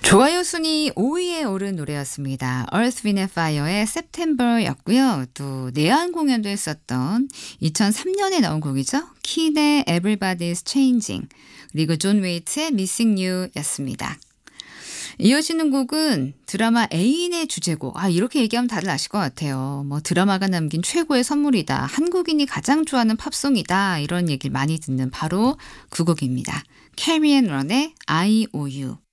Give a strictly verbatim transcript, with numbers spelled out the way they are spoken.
좋아요 순위 오 위에 오른 노래였습니다. Earth, Wind and Fire의 September였고요. 또 내한 공연도 했었던 이천삼 년에 나온 곡이죠. 킨의 Everybody's Changing, 그리고 존 웨이트의 Missing You였습니다. 이어지는 곡은 드라마 애인의 주제곡. 아, 이렇게 얘기하면 다들 아실 것 같아요. 뭐 드라마가 남긴 최고의 선물이다. 한국인이 가장 좋아하는 팝송이다. 이런 얘기를 많이 듣는 바로 그 곡입니다. Carry and Run의 I O U.